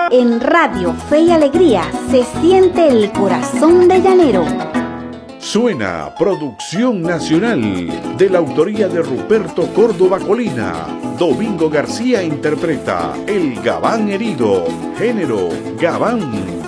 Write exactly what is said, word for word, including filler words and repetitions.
En Radio Fe y Alegría se siente el corazón de llanero. Suena Producción Nacional, de la autoría de Ruperto Córdoba Colina. Domingo García interpreta El Gabán Herido, género Gabán.